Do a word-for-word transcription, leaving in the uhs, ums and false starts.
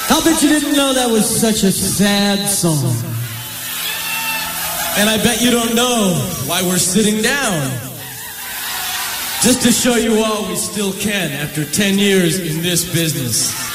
I'll bet you didn't know that was such a sad song. And I bet you don't know why we're sitting down. Just to show you all we still can after ten years in this business.